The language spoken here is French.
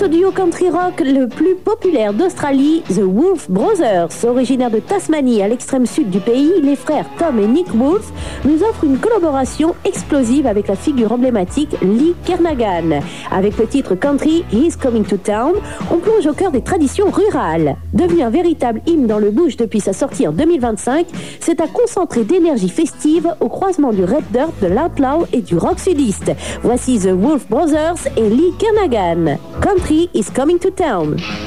L'autre duo country rock le plus populaire d'Australie, The Wolf Brothers, originaires de Tasmanie à l'extrême sud du pays, les frères Tom et Nick Wolf nous offrent une collaboration explosive avec la figure emblématique Lee Kernaghan. Avec le titre country He's Coming to Town, on plonge au cœur des traditions rurales. Devenu un véritable hymne dans le bush depuis sa sortie en 2025, c'est un concentré d'énergie festive au croisement du red dirt, de l'outlaw et du rock sudiste. Voici The Wolf Brothers et Lee Kernaghan. Country is coming to town.